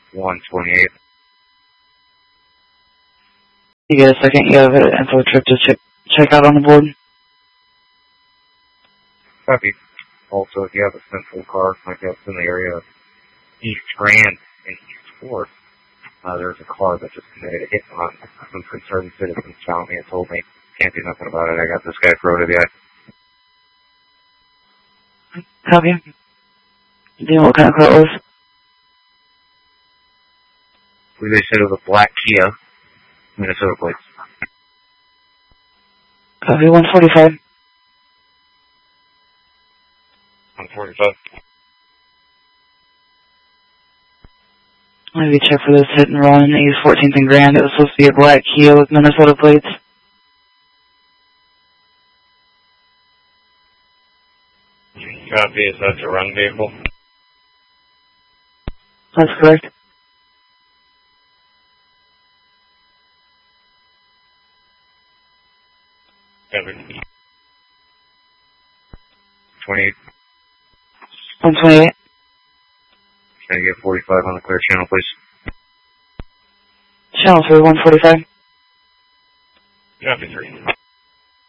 128. You get a second, you have an info trip to check out on the board. Copy. Also, if you have a central car, like that's in the area of East Grand and East 4th, there's a car that just committed a hit on some concerned citizens found me and told me, can't do nothing about it, I got this guy thrown to the eye. Copy. Do you know what kind of car it was? They said it was a black Kia, Minnesota plates. Copy, 145. 145. Maybe check for this hit and run. East 14th and Grand. It was supposed to be a black Kia with Minnesota plates. Copy, is that the run vehicle? That's correct. Copy. 28. 128. Can I get 45 on the clear channel, please? Channel 3, 145. Copy 3.